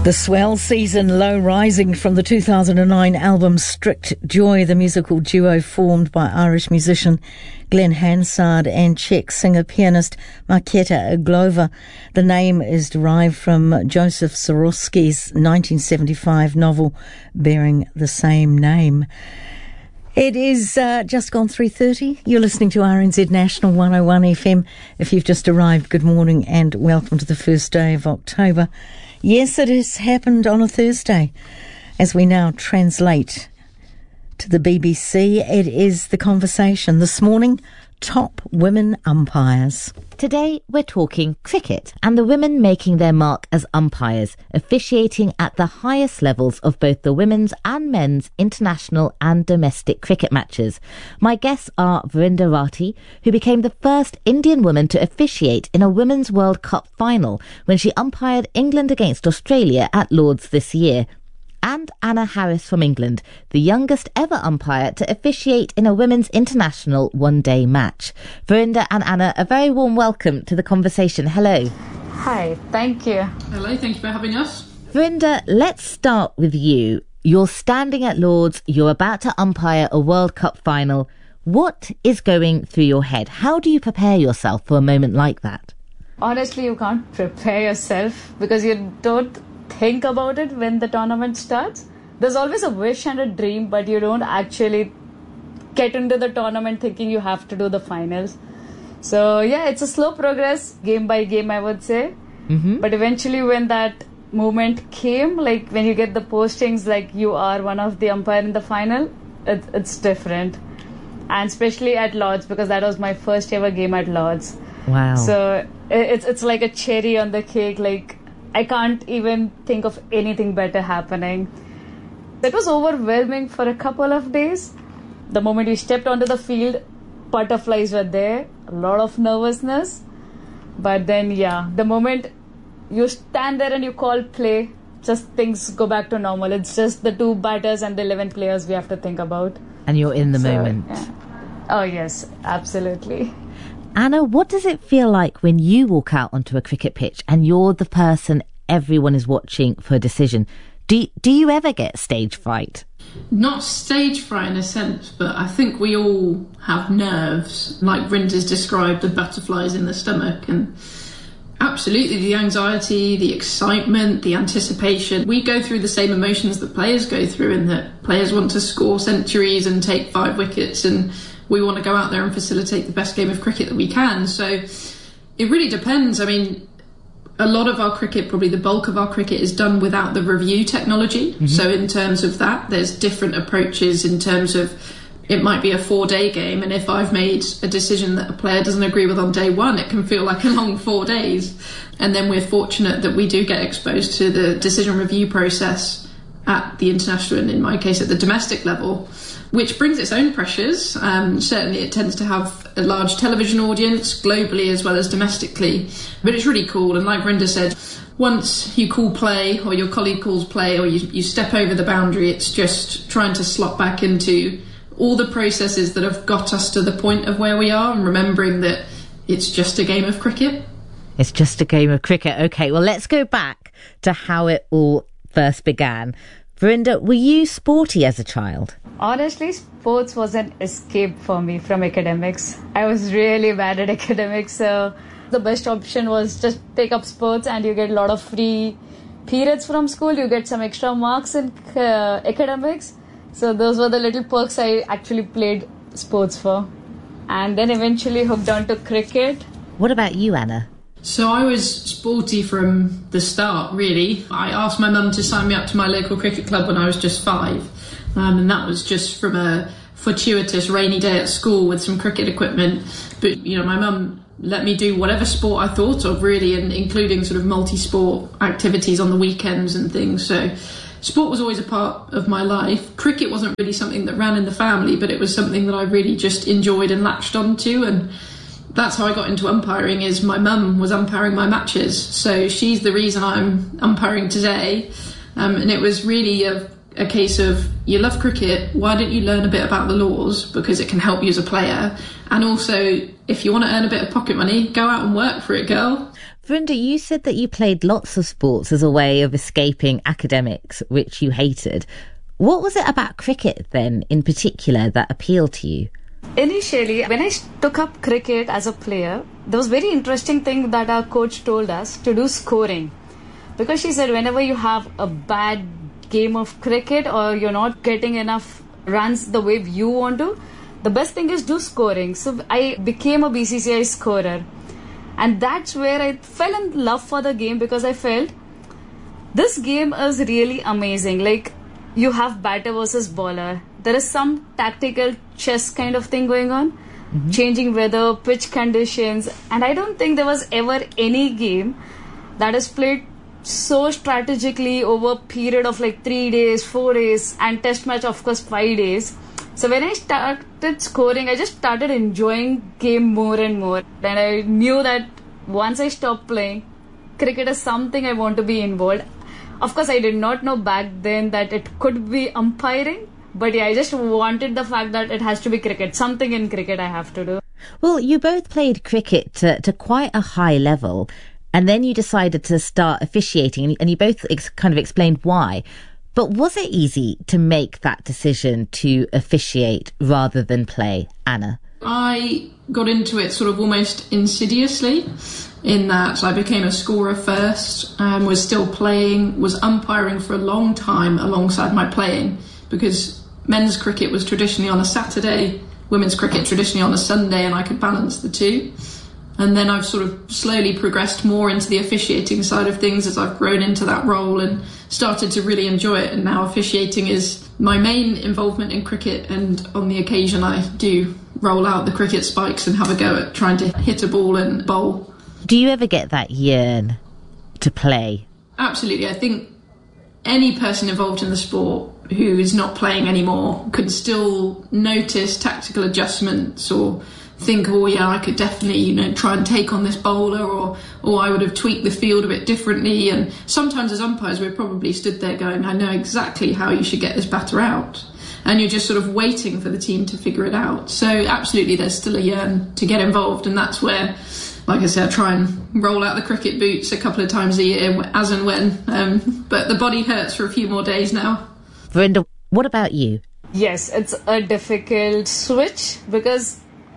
The Swell Season, Low Rising from the 2009 album Strict Joy, the musical duo formed by Irish musician Glenn Hansard and Czech singer-pianist Markéta Irglová. The name is derived from Joseph Soroski's 1975 novel bearing the same name. It is just gone 3:30. You're listening to RNZ National 101 FM. If you've just arrived, good morning and welcome to the first day of October. Yes, it has happened on a Thursday. As we now translate to the BBC, it is The Conversation. This morning, top women umpires. Today, we're talking cricket and the women making their mark as umpires, officiating at the highest levels of both the women's and men's international and domestic cricket matches. My guests are Verinder Rathi, who became the first Indian woman to officiate in a Women's World Cup final when she umpired England against Australia at Lord's this year, and Anna Harris from England, the youngest ever umpire to officiate in a women's international one-day match. Verinder and Anna, a very warm welcome to The Conversation. Hello. Hi, thank you. Hello, thank you for having us. Verinder, let's start with you. You're standing at Lord's, you're about to umpire a World Cup final. What is going through your head? How do you prepare yourself for a moment like that? Honestly, you can't prepare yourself because you don't think about it when the tournament starts. There's always a wish and a dream, but you don't actually get into the tournament thinking you have to do the finals. So yeah, it's a slow progress, game by game, I would say. But eventually when that moment came, like when you get the postings like you are one of the umpire in the final, it's different. And especially at Lord's, because that was my first ever game at Lord's. Wow. So it's like a cherry on the cake. Like, I can't even think of anything better happening. It was overwhelming for a couple of days. The moment we stepped onto the field, butterflies were there, a lot of nervousness. But then, yeah, the moment you stand there and you call play, just things go back to normal. It's just the two batters and the 11 players we have to think about. And you're in the moment. Yeah. Oh, yes, absolutely. Anna, what does it feel like when you walk out onto a cricket pitch and you're the person everyone is watching for a decision? Do you ever get stage fright? Not stage fright in a sense, but I think we all have nerves. Like Verinder's described, the butterflies in the stomach, and absolutely the anxiety, the excitement, the anticipation. We go through the same emotions that players go through, in that players want to score centuries and take 5 wickets, and we want to go out there and facilitate the best game of cricket that we can. So it really depends. I mean, a lot of our cricket, probably the bulk of our cricket, is done without the review technology. So in terms of that, there's different approaches in terms of, it might be a 4-day game, and if I've made a decision that a player doesn't agree with on day 1, it can feel like a long 4 days. And then we're fortunate that we do get exposed to the decision review process at the international, and in my case at the domestic level, which brings its own pressures. Certainly it tends to have a large television audience globally as well as domestically, but it's really cool. And like Verinder said, once you call play or your colleague calls play or you step over the boundary, it's just trying to slot back into all the processes that have got us to the point of where we are, and remembering that it's just a game of cricket. It's just a game of cricket. Okay, well, let's go back to how it all first began. Verinder, were you sporty as a child? Honestly, sports was an escape for me from academics. I was really bad at academics, so the best option was just take up sports, and you get a lot of free periods from school. You get some extra marks in academics. So those were the little perks I actually played sports for. And then eventually hooked on to cricket. What about you, Anna? So I was sporty from the start, really. I asked my mum to sign me up to my local cricket club when I was just 5. And that was just from a fortuitous rainy day at school with some cricket equipment. But, you know, my mum let me do whatever sport I thought of, really, and including sort of multi-sport activities on the weekends and things. So sport was always a part of my life. Cricket wasn't really something that ran in the family, but it was something that I really just enjoyed and latched onto. And that's how I got into umpiring, is my mum was umpiring my matches. So she's the reason I'm umpiring today. And it was really a case of, you love cricket, why don't you learn a bit about the laws, because it can help you as a player. And also, if you want to earn a bit of pocket money, go out and work for it, girl. Verinda, you said that you played lots of sports as a way of escaping academics, which you hated. What was it about cricket then, in particular, that appealed to you? Initially, when I took up cricket as a player, there was a very interesting thing that our coach told us to do scoring. Because she said whenever you have a bad game of cricket or you're not getting enough runs the way you want to, the best thing is do scoring. So I became a BCCI scorer. And that's where I fell in love for the game, because I felt this game is really amazing. Like, you have batter versus bowler. There is some tactical chess kind of thing going on, changing weather, pitch conditions. And I don't think there was ever any game that is played so strategically over a period of like 3 days, 4 days, and test match, of course, 5 days. So when I started scoring, I just started enjoying game more and more. And I knew that once I stopped playing, cricket is something I want to be involved. Of course, I did not know back then that it could be umpiring. But yeah, I just wanted the fact that it has to be cricket. Something in cricket I have to do. Well, you both played cricket to quite a high level, and then you decided to start officiating, and you both kind of explained why. But was it easy to make that decision to officiate rather than play, Anna? I got into it sort of almost insidiously, in that I became a scorer first, was still playing, was umpiring for a long time alongside my playing, because men's cricket was traditionally on a Saturday, women's cricket traditionally on a Sunday, and I could balance the two. And then I've sort of slowly progressed more into the officiating side of things as I've grown into that role and started to really enjoy it. And now officiating is my main involvement in cricket, and on the occasion I do roll out the cricket spikes and have a go at trying to hit a ball and bowl. Do you ever get that yearn to play? Absolutely. I think any person involved in the sport who is not playing anymore could still notice tactical adjustments or think, oh yeah, I could definitely, try and take on this bowler, or I would have tweaked the field a bit differently. And sometimes as umpires, we're probably stood there going, I know exactly how you should get this batter out. And you're just sort of waiting for the team to figure it out. So absolutely, there's still a yearn to get involved. And that's where, like I said, I try and roll out the cricket boots a couple of times a year, as and when. But the body hurts for a few more days now. Verinda, what about you? Yes, it's a difficult switch, because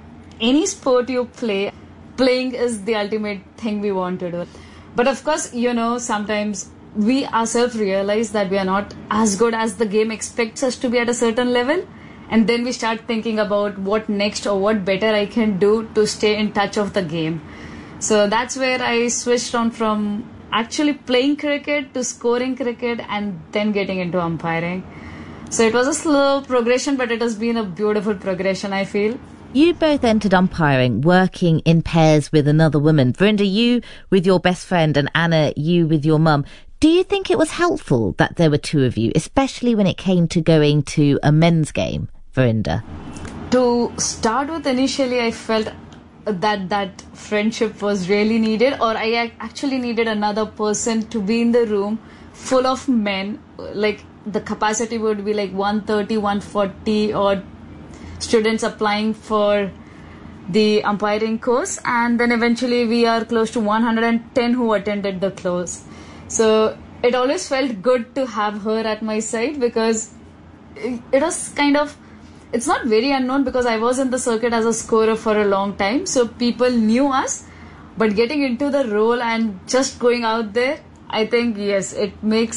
any sport you play, playing is the ultimate thing we want to do. But of course, sometimes we ourselves realize that we are not as good as the game expects us to be at a certain level. And then we start thinking about what next or what better I can do to stay in touch of the game. So that's where I switched on from actually playing cricket to scoring cricket and then getting into umpiring. So it was a slow progression, but it has been a beautiful progression, I feel. You both entered umpiring working in pairs with another woman. Verinda, you with your best friend, and Anna, you with your mum. Do you think it was helpful that there were two of you, especially when it came to going to a men's game, Verinda? To start with, initially I felt that friendship was really needed, or I actually needed another person to be in the room full of men. Like, the capacity would be like 130, 140 or students applying for the umpiring course, and then eventually we are close to 110 who attended the course. So it always felt good to have her at my side, because it was kind of, it's not very unknown, because I was in the circuit as a scorer for a long time, so people knew us. But getting into the role and just going out there, I think, yes, it made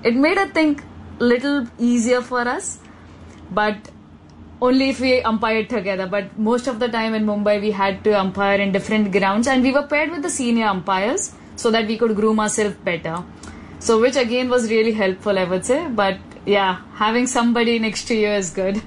I think little easier for us, but only if we umpired together. But most of the time in Mumbai we had to umpire in different grounds, and we were paired with the senior umpires so that we could groom ourselves better. So which again was really helpful, I would say. But yeah, having somebody next to you is good.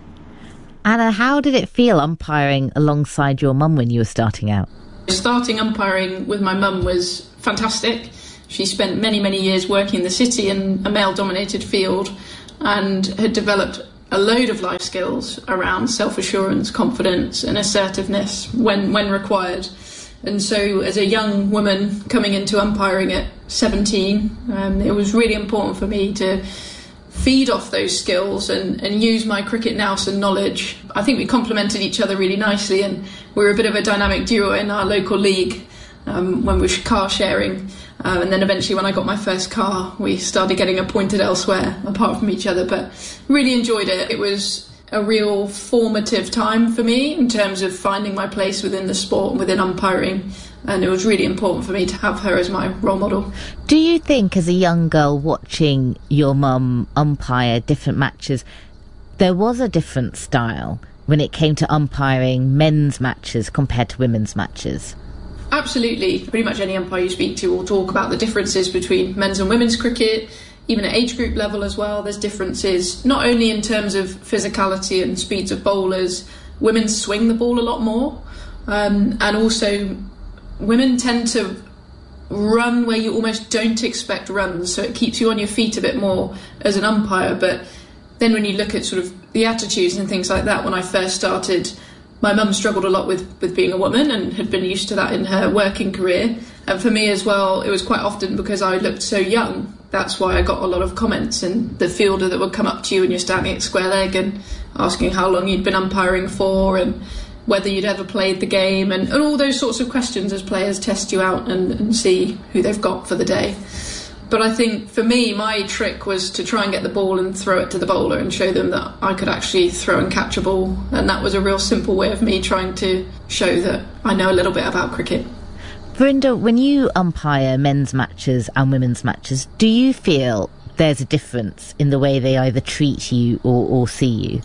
Anna, how did it feel umpiring alongside your mum when you were starting out? Starting umpiring with my mum was fantastic. She spent many, many years working in the city in a male-dominated field and had developed a load of life skills around self-assurance, confidence and assertiveness when required. And so as a young woman coming into umpiring at 17, it was really important for me to feed off those skills and use my cricket nous and knowledge. I think we complemented each other really nicely, and we were a bit of a dynamic duo in our local league. when we were car sharing. And then eventually when I got my first car, we started getting appointed elsewhere apart from each other, but really enjoyed it. It was a real formative time for me in terms of finding my place within the sport and within umpiring. And it was really important for me to have her as my role model. Do you think, as a young girl watching your mum umpire different matches, there was a different style when it came to umpiring men's matches compared to women's matches? Absolutely. Pretty much any umpire you speak to will talk about the differences between men's and women's cricket, even at age group level as well. There's differences, not only in terms of physicality and speeds of bowlers. Women swing the ball a lot more, and also women tend to run where you almost don't expect runs, so it keeps you on your feet a bit more as an umpire. But then when you look at sort of the attitudes and things like that, when I first started, my mum struggled a lot with being a woman and had been used to that in her working career. And for me as well, it was quite often because I looked so young. That's why I got a lot of comments, and the fielder that would come up to you when you're standing at square leg and asking how long you'd been umpiring for and whether you'd ever played the game, and all those sorts of questions as players test you out and see who they've got for the day. But I think for me, my trick was to try and get the ball and throw it to the bowler and show them that I could actually throw and catch a ball. And that was a real simple way of me trying to show that I know a little bit about cricket. Verinda, when you umpire men's matches and women's matches, do you feel there's a difference in the way they either treat you or see you?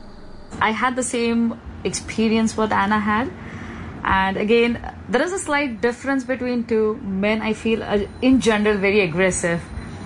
I had the same experience what Anna had. And again, there is a slight difference between two. Men, I feel, are in general very aggressive.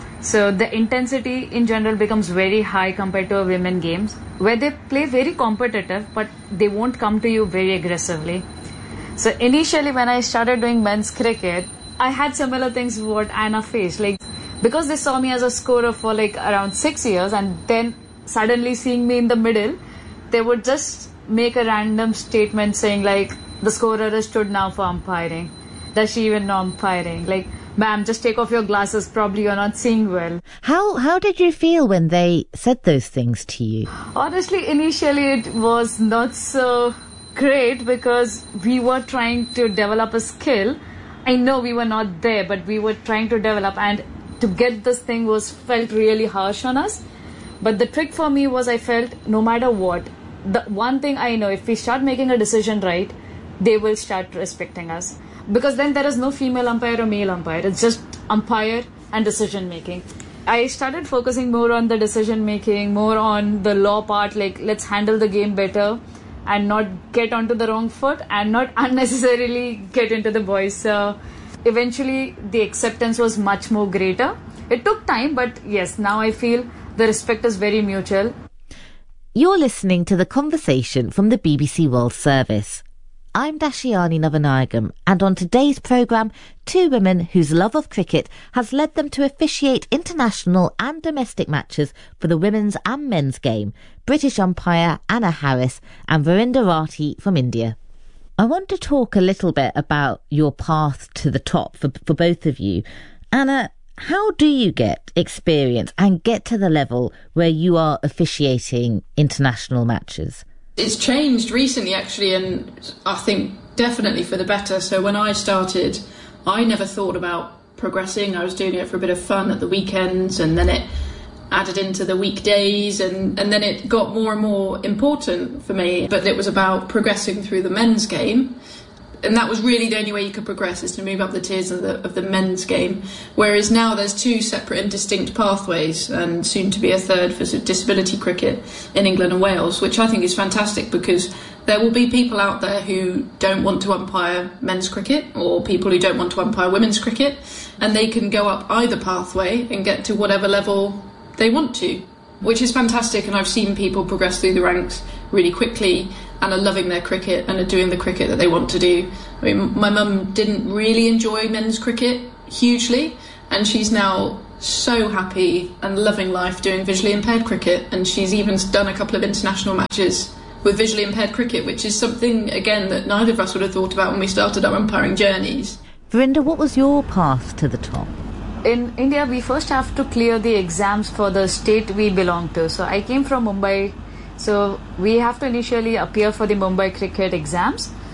So the intensity in general becomes very high compared to a women games, where they play very competitive, but they won't come to you very aggressively. So initially when I started doing men's cricket, I had similar things what Anna faced. Like, because they saw me as a scorer for like around 6 years, and then suddenly seeing me in the middle, they would just make a random statement saying like, the scorer is stood now for umpiring. Does she even know umpiring? Like, ma'am, just take off your glasses, probably you're not seeing well. How did you feel when they said those things to you? Honestly, initially it was not so great because we were trying to develop a skill. I know we were not there, but we were trying to develop, and to get this thing felt really harsh on us. But the trick for me was, I felt no matter what, the one thing I know, if we start making a decision right, they will start respecting us. Because then there is no female umpire or male umpire. It's just umpire and decision making. I started focusing more on the decision making, more on the law part, like let's handle the game better and not get onto the wrong foot and not unnecessarily get into the boys. So eventually the acceptance was much more greater. It took time, but yes, now I feel the respect is very mutual. You're listening to The Conversation from the BBC World Service. I'm Dashiani Navanayagam, and on today's programme, two women whose love of cricket has led them to officiate international and domestic matches for the women's and men's game, British umpire Anna Harris and Verinda Rathi from India. I want to talk a little bit about your path to the top for both of you. Anna, how do you get experience and get to the level where you are officiating international matches? It's changed recently, actually, and I think definitely for the better. So when I started, I never thought about progressing. I was doing it for a bit of fun at the weekends, and then it added into the weekdays, and then it got more and more important for me. But it was about progressing through the men's game. And that was really the only way you could progress, is to move up the tiers of the men's game. Whereas now there's two separate and distinct pathways, and soon to be a third for disability cricket in England and Wales, which I think is fantastic, because there will be people out there who don't want to umpire men's cricket, or people who don't want to umpire women's cricket, and they can go up either pathway and get to whatever level they want to, which is fantastic. And I've seen people progress through the ranks really quickly and are loving their cricket and are doing the cricket that they want to do. I mean, my mum didn't really enjoy men's cricket hugely, and she's now so happy and loving life doing visually impaired cricket, and she's even done a couple of international matches with visually impaired cricket, which is something, again, that neither of us would have thought about when we started our umpiring journeys. Verinda, what was your path to the top? In India, we first have to clear the exams for the state we belong to. So I came from Mumbai. So we have to initially appear for the Mumbai cricket exams.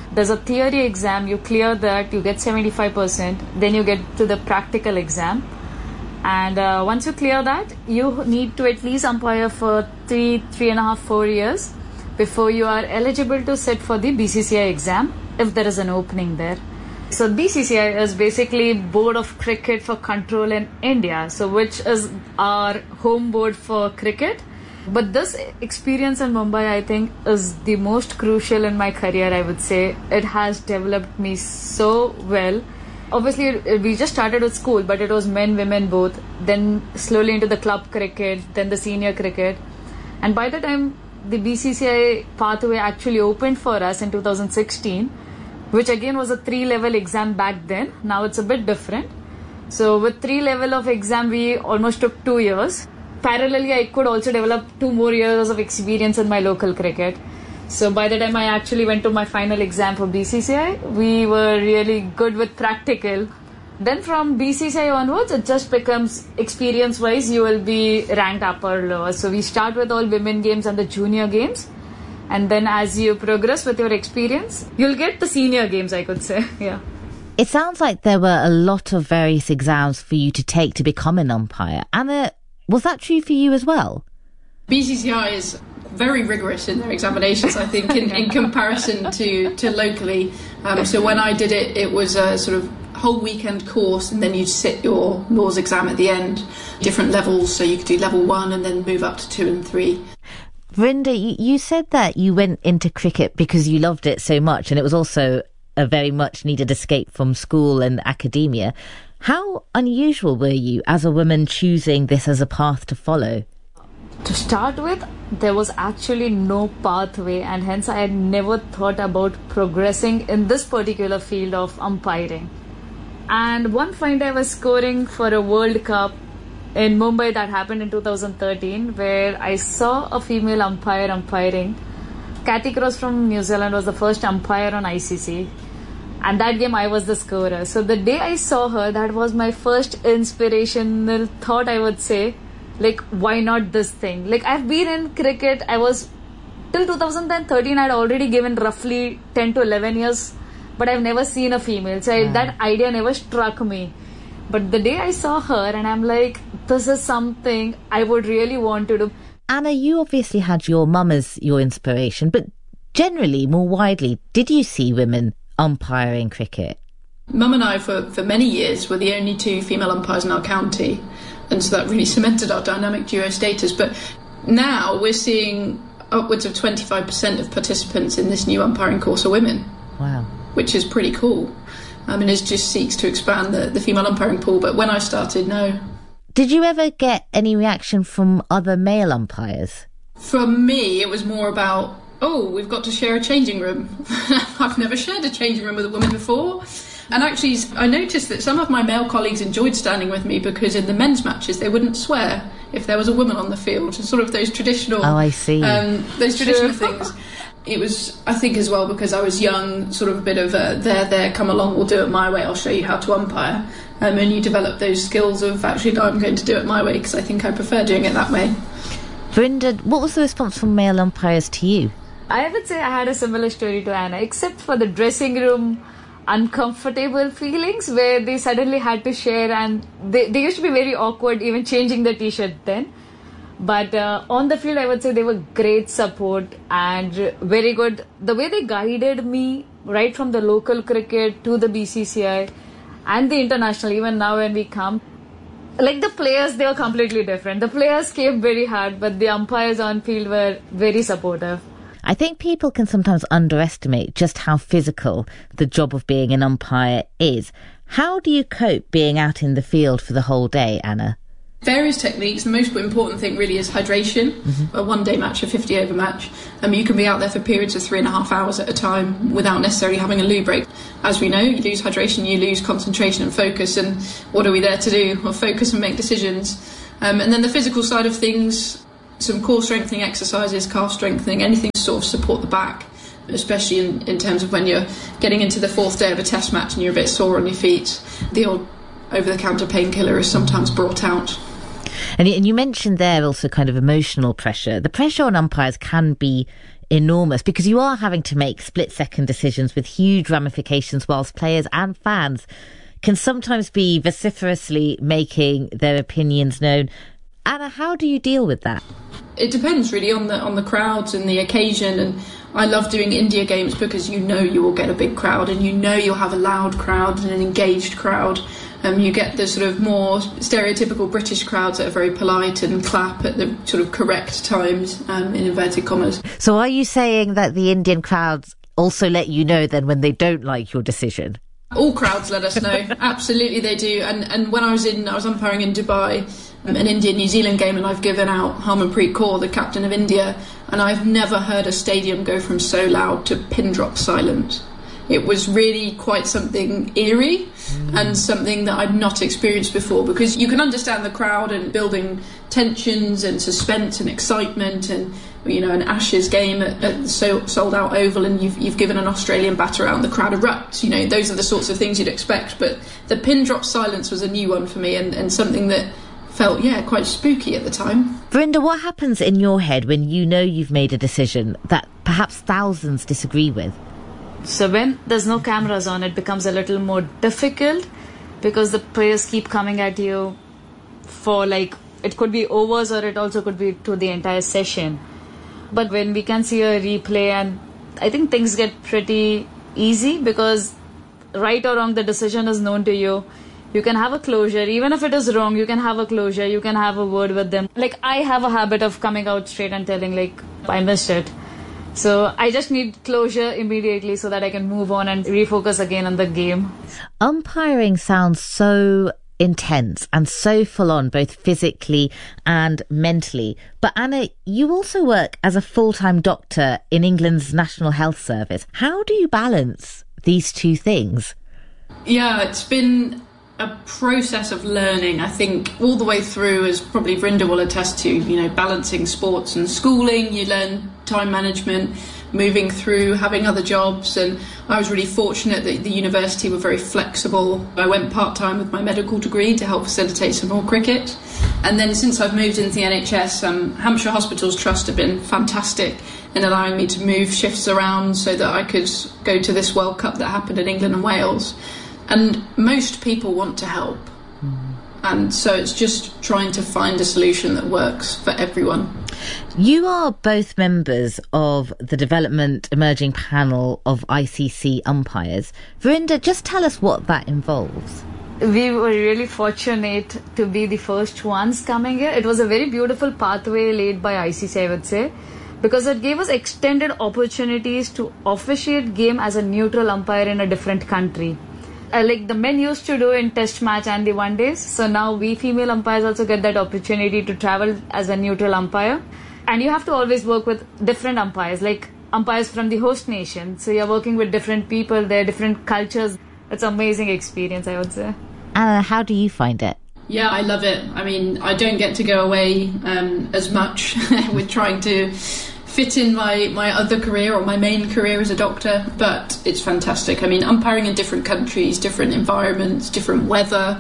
There's a theory exam, you clear that, you get 75%, then you get to the practical exam. And once you clear that, you need to at least umpire for 3.5, 4 years before you are eligible to sit for the BCCI exam, if there is an opening there. So BCCI is basically Board of Cricket for Control in India, so which is our home board for cricket. But this experience in Mumbai, I think, is the most crucial in my career, I would say. It has developed me so well. Obviously, we just started with school, but it was men, women both. Then slowly into the club cricket, then the senior cricket. And by the time the BCCI pathway actually opened for us in 2016, which again was a 3-level exam back then. Now it's a bit different. So with 3 level of exam, we almost took 2 years. Parallelly, I could also develop 2 more years of experience in my local cricket. So by the time I actually went to my final exam for BCCI, we were really good with practical. Then from BCCI onwards, it just becomes experience-wise, you will be ranked upper or lower. So we start with all women games and the junior games. And then as you progress with your experience, you'll get the senior games, I could say. Yeah. It sounds like there were a lot of various exams for you to take to become an umpire. Anna, was that true for you as well? BCCI is very rigorous in their examinations, I think, in comparison to locally. So when I did it, it was a sort of whole weekend course, and then you'd sit your laws exam at the end, different levels, so you could do level 1 and then move up to 2 and 3. Vrinda, you said that you went into cricket because you loved it so much, and it was also a very much needed escape from school and academia. How unusual were you as a woman choosing this as a path to follow? To start with, there was actually no pathway, and hence I had never thought about progressing in this particular field of umpiring. And one fine day I was scoring for a World Cup in Mumbai that happened in 2013, where I saw a female umpire umpiring. Cathy Cross from New Zealand was the first umpire on ICC. And that game I was the scorer. So the day I saw her, that was my first inspirational thought, I would say. Like, why not this thing? Like, I've been in cricket, I was, till 2013, I'd already given roughly 10 to 11 years, but I've never seen a female. So that idea never struck me. But the day I saw her, and I'm like, this is something I would really want to do. Anna, you obviously had your mum as your inspiration, but generally, more widely, did you see women umpiring cricket? Mum and I, for many years, were the only 2 female umpires in our county, and so that really cemented our dynamic duo status. But now we're seeing upwards of 25% of participants in this new umpiring course are women. Wow. Which is pretty cool. And it just seeks to expand the female umpiring pool. But when I started, no. Did you ever get any reaction from other male umpires? For me, it was more about, oh, we've got to share a changing room. I've never shared a changing room with a woman before. And actually, I noticed that some of my male colleagues enjoyed standing with me because in the men's matches, they wouldn't swear if there was a woman on the field. Sort of those traditional... Oh, I see. Those traditional things. It was, I think, as well, because I was young, sort of a bit of a, there, come along, we'll do it my way, I'll show you how to umpire. And you develop those skills of, actually, no, I'm going to do it my way, because I think I prefer doing it that way. Vrinda, what was the response from male umpires to you? I would say I had a similar story to Anna, except for the dressing room uncomfortable feelings where they suddenly had to share, and they used to be very awkward, even changing the t-shirt then. But on the field, I would say they were great support and very good. The way they guided me right from the local cricket to the BCCI and the international, even now when we come, like the players, they were completely different. The players came very hard, but the umpires on field were very supportive. I think people can sometimes underestimate just how physical the job of being an umpire is. How do you cope being out in the field for the whole day, Anna? Various techniques. The most important thing really is hydration. A one-day match, a 50-over match. You can be out there for periods of 3.5 hours at a time without necessarily having a loo break. As we know, you lose hydration, you lose concentration and focus, and what are we there to do? Well, focus and make decisions. And then the physical side of things, some core strengthening exercises, calf strengthening, anything to sort of support the back, especially in terms of when you're getting into the 4th day of a test match and you're a bit sore on your feet. The old over-the-counter painkiller is sometimes brought out. And you mentioned there also kind of emotional pressure. The pressure on umpires can be enormous, because you are having to make split-second decisions with huge ramifications, whilst players and fans can sometimes be vociferously making their opinions known. Anna, how do you deal with that? It depends really on the crowds and the occasion, and I love doing India games because you know you will get a big crowd, and you know you'll have a loud crowd and an engaged crowd. You get the sort of more stereotypical British crowds that are very polite and clap at the sort of correct times, in inverted commas. So are you saying that the Indian crowds also let you know then when they don't like your decision? All crowds let us know. Absolutely they do. And when I was umpiring in Dubai, an India-New Zealand game, and I've given out Harmanpreet Kaur, the captain of India, and I've never heard a stadium go from so loud to pin drop silent. It was really quite something eerie and something that I'd not experienced before, because you can understand the crowd and building tensions and suspense and excitement, and an Ashes game at the sold out Oval, and you've given an Australian batter out and the crowd erupts. Those are the sorts of things you'd expect, but the pin drop silence was a new one for me, and something that felt quite spooky at the time. Verinda, what happens in your head when you know you've made a decision that perhaps thousands disagree with? So when there's no cameras on, it becomes a little more difficult, because the players keep coming at you for it could be overs, or it also could be to the entire session. But when we can see a replay, and I think things get pretty easy, because right or wrong, the decision is known to you. You can have a closure. Even if it is wrong, you can have a closure. You can have a word with them. I have a habit of coming out straight and telling, I missed it. So I just need closure immediately so that I can move on and refocus again on the game. Umpiring sounds so intense and so full on, both physically and mentally. But Anna, you also work as a full-time doctor in England's National Health Service. How do you balance these two things? Yeah, it's been a process of learning, I think, all the way through, as probably Verinda will attest to, balancing sports and schooling. You learn time management, moving through, having other jobs, and I was really fortunate that the university were very flexible. I went part-time with my medical degree to help facilitate some more cricket, and then since I've moved into the NHS, Hampshire Hospitals Trust have been fantastic in allowing me to move shifts around so that I could go to this World Cup that happened in England and Wales. And most people want to help. And so it's just trying to find a solution that works for everyone. You are both members of the Development Emerging Panel of ICC umpires. Verinda, just tell us what that involves. We were really fortunate to be the first ones coming here. It was a very beautiful pathway laid by ICC, I would say, because it gave us extended opportunities to officiate game as a neutral umpire in a different country. Like the men used to do in test match and the one days. So now we female umpires also get that opportunity to travel as a neutral umpire. And you have to always work with different umpires, like umpires from the host nation. So you're working with different people, their different cultures. It's an amazing experience, I would say. Anna, how do you find it? Yeah, I love it. I mean, I don't get to go away as much with trying to fit in my other career, or my main career as a doctor, but it's fantastic. I mean, umpiring in different countries, different environments, different weather.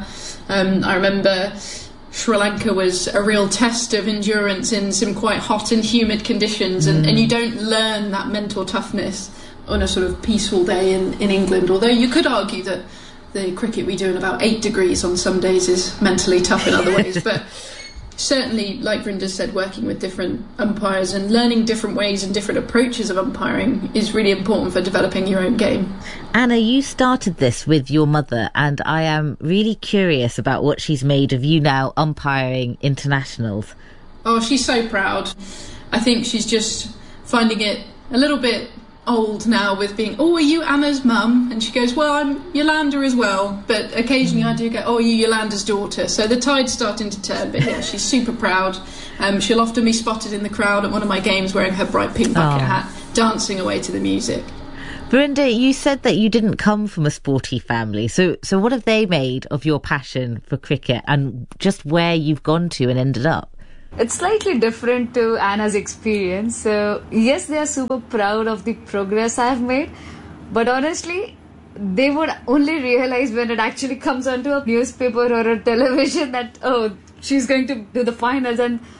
I remember Sri Lanka was a real test of endurance in some quite hot and humid conditions, and you don't learn that mental toughness on a sort of peaceful day in England, although you could argue that the cricket we do in about 8 degrees on some days is mentally tough in other ways. But certainly, like Verinda said, working with different umpires and learning different ways and different approaches of umpiring is really important for developing your own game. Anna, you started this with your mother, and I am really curious about what she's made of you now umpiring internationals. Oh, she's so proud. I think she's just finding it a little bit old now with being, are you Anna's mum? And she goes, well, I'm Yolanda as well. But occasionally I do go, are you Yolanda's daughter? So the tide's starting to turn, but yeah, she's super proud. She'll often be spotted in the crowd at one of my games wearing her bright pink bucket hat, dancing away to the music. Verinda, you said that you didn't come from a sporty family. So what have they made of your passion for cricket and just where you've gone to and ended up? It's slightly different to Anna's experience. So yes, they are super proud of the progress I've made, but honestly, they would only realize when it actually comes onto a newspaper or a television that, she's going to do the finals. And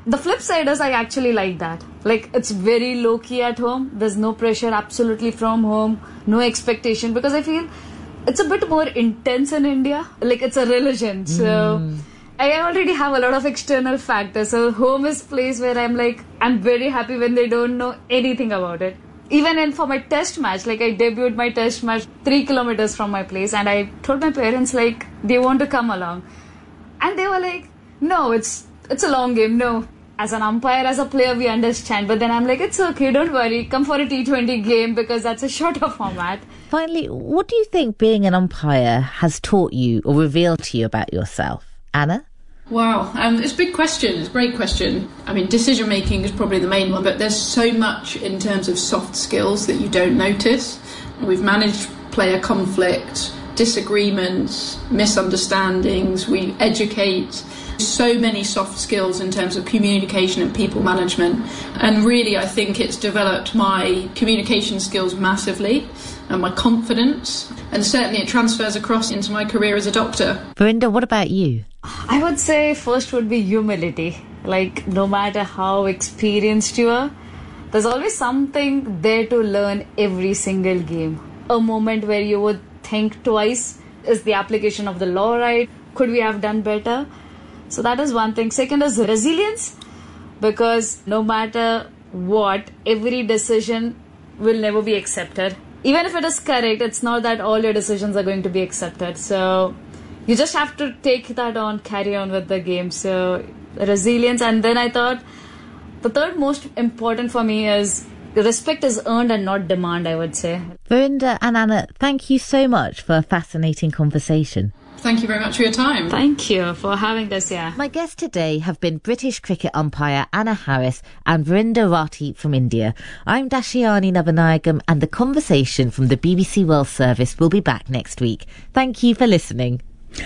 The flip side is I actually like that. Like, it's very low-key at home. There's no pressure absolutely from home, no expectation, because I feel it's a bit more intense in India. Like, it's a religion. So I already have a lot of external factors. So home is place where I'm very happy when they don't know anything about it. Even for my test match, like I debuted my test match 3 kilometers from my place, and I told my parents, like, they want to come along. And they were like, no, it's a long game, no. As an umpire, as a player, we understand. But then I'm like, it's okay, don't worry. Come for a T20 game because that's a shorter format. Finally, what do you think being an umpire has taught you or revealed to you about yourself? Anna? Wow, it's a big question. It's a great question. I mean, decision making is probably the main one, but there's so much in terms of soft skills that you don't notice. We've managed player conflict, disagreements, misunderstandings. We educate. So many soft skills in terms of communication and people management. And really, I think it's developed my communication skills massively and my confidence. And certainly it transfers across into my career as a doctor. Verinda, what about you? I would say first would be humility. Like, no matter how experienced you are, there's always something there to learn every single game. A moment where you would think twice, is the application of the law right? Could we have done better? So that is one thing. Second is resilience, because no matter what, every decision will never be accepted. Even if it is correct, it's not that all your decisions are going to be accepted. So you just have to take that on, carry on with the game. So resilience. And then I thought the third most important for me is respect is earned and not demand, I would say. Verinda and Anna, thank you so much for a fascinating conversation. Thank you very much for your time. Thank you for having us here. My guests today have been British cricket umpire Anna Harris and Verinda Rathi from India. I'm Dashiani Navanayagam, and the conversation from the BBC World Service will be back next week. Thank you for listening.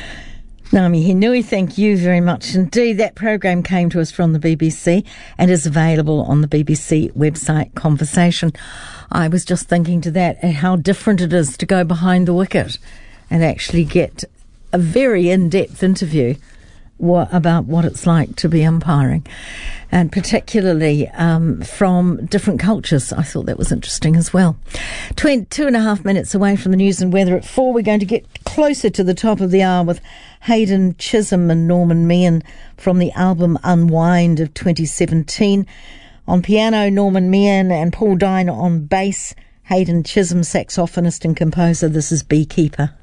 Ngāmi he nui, thank you very much indeed. That program came to us from the BBC and is available on the BBC website Conversation. I was just thinking to that how different it is to go behind the wicket and actually get a very in-depth interview about what it's like to be umpiring, and particularly from different cultures. I thought that was interesting as well. 2.5 minutes away from the news and weather at 4. We're going to get closer to the top of the hour with Hayden Chisholm and Norman Meehan from the album Unwind of 2017. On piano, Norman Meehan, and Paul Dine on bass, Hayden Chisholm, saxophonist and composer. This is Beekeeper.